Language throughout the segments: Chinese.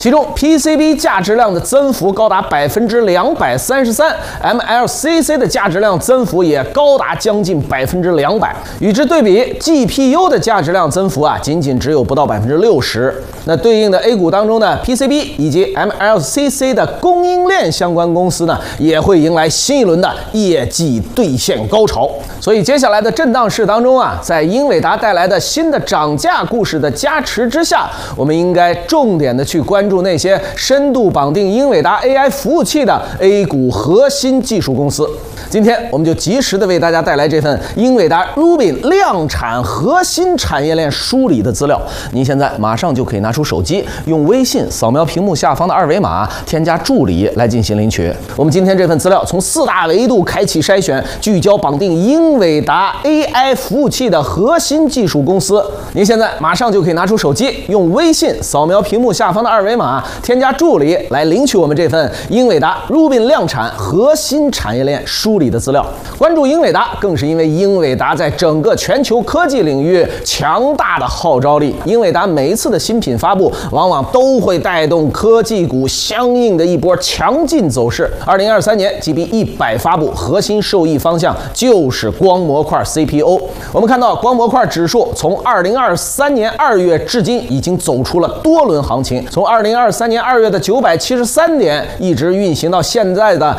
其中 PCB 价值量的增幅高达233%，MLCC 的价值量增幅也高达将近200%。与之对比 ，GPU 的价值量增幅仅只有不到60%。那对应的 A 股当中呢 ，PCB 以及 MLCC 的供应链相关公司呢，也会迎来新一轮的业绩兑现高潮。所以接下来的震荡市当中在英伟达带来的新的涨价故事的加持之下，我们应该重点的去关注那些深度绑定英伟达 AI 服务器的 A 股核心技术公司。今天我们就及时的为大家带来这份英伟达 Rubin 量产核心产业链梳理的资料。您现在马上就可以拿出手机，用微信扫描屏幕下方的二维码，添加助理来进行领取。我们今天这份资料从4大维度开启筛选，聚焦绑定英伟达 AI 服务器的核心技术公司。您现在马上就可以拿出手机，用微信扫描屏幕下方的二维码，添加助理来领取我们这份英伟达 Rubin 量产核心产业链梳理的资料。关注英伟达，更是因为英伟达在整个全球科技领域强大的号召力。英伟达每一次的新品发布，往往都会带动科技股相应的一波强劲走势。2023年 GB100 发布，核心受益方向就是光模块 CPU。我们看到光模块指数从2023年2月至今已经走出了多轮行情，从2023年2月的973点一直运行到现在的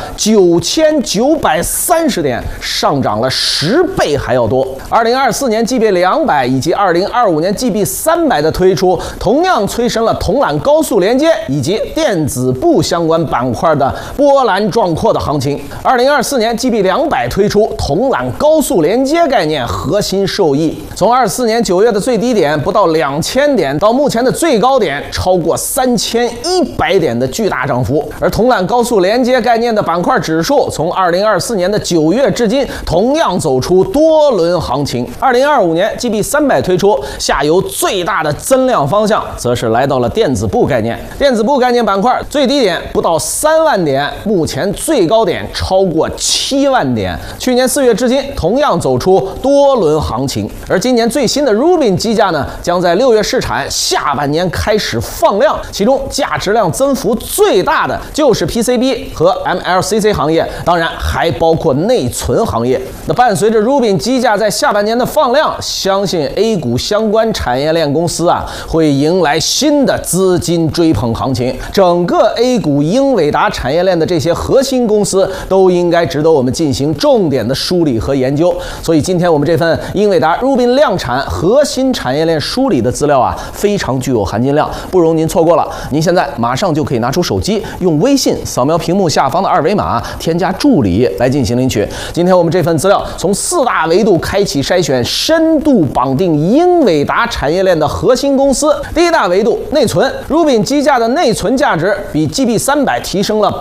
9930点，上涨了10倍还要多。2024年 GB200 以及2025年 GB300 的推出，同样催生了铜缆高速连接以及电子部相关板块的波澜壮阔的行情。2024年 GB200 推出，铜缆高速连接概念核心受益，从24年9月的最低点不到2000点，到目前的最高点超过3100点的巨大涨幅。而铜缆高速连接概念的板块指数，从2024年的9月至今，同样走出多轮行情。2025年 GB300 推出，下游最大的增量方向则是来到了电子部概念。电子部概念板块最低点不到3万点，目前最高点超过7万点。去年4月至今，同样走出多轮行情。而今年最新的 Rubin 机架呢，将在6月试产，下半年开始放量。其中价值量增幅最大的就是 PCB 和 MLCC 行业，当然还包括内存行业。那伴随着 Rubin 机架在下半年的放量，相信 A 股相关产业链公司会迎来新的资金追捧行情。整个 A 股英伟达产业链的这些核心公司都应该值得我们进行重点的梳理和研究。所以今天我们这份英伟达 Rubin 量产核心产业链梳理的资料非常具有含金量，不容您错过了。您现在马上就可以拿出手机，用微信扫描屏幕下方的二维码，添加助理来进行领取。今天我们这份资料从4大维度开启筛选，深度绑定英伟达产业链的核心公司。第一大维度内存 ，Rubin 机架的内存价值比 GB300 提升了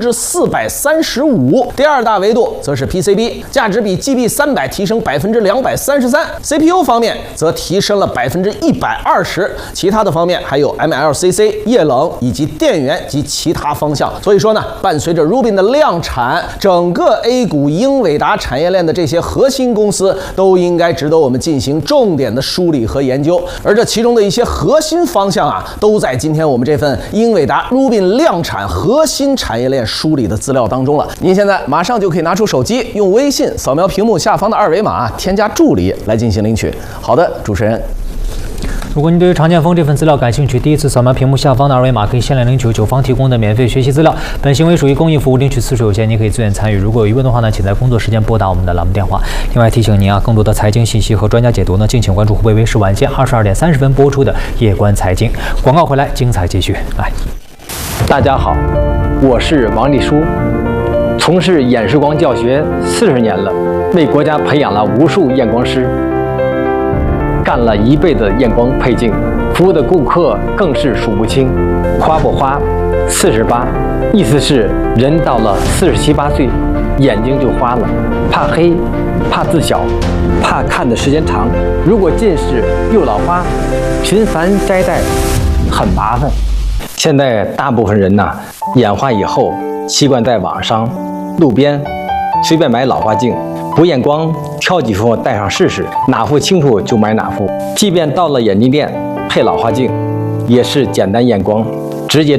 435%。第二大维度则是 PCB， 价值比 GB300 提升233%。CPU 方面则提升了120%。其他的方面还有 MLCC、液冷以及电源及其他方向。所以说呢，伴随着 Rubin 的量产，整个 A 股英伟达产业链的这些核心公司都应该值得我们进行重点的梳理和研究。而这其中的一些核心方向都在今天我们这份英伟达 Rubin 量产核心产业链梳理的资料当中了。您现在马上就可以拿出手机，用微信扫描屏幕下方的二维码，添加助理来进行领取。好的，主持人。 如果您对于常见锋这份资料感兴趣，第一次扫描屏幕下方的二维码，可以限量领取9方提供的免费学习资料。本行为属于公益服务，领取次数有限，您可以自愿参与。如果有疑问的话呢，请在工作时间拨打我们的栏目电话。另外提醒您更多的财经信息和专家解读呢，敬请关注湖北卫视晚间22点30分播出的《夜观财经》。广告回来，精彩继续。来， 大家好，我是王立书，从事演示光教学40年了，为国家培养了无数验光师。干了1辈子验光配镜，服务的顾客更是数不清。花不花48，意思是人到了47、8岁，眼睛就花了，怕黑，怕字小，怕看的时间长。如果近视又老花，频繁摘戴很麻烦。现在大部分人眼花以后，习惯在网上、路边随便买老花镜。不验光，挑几副戴上试试，哪副清楚就买哪副。即便到了眼镜店配老花镜，也是简单验光，直接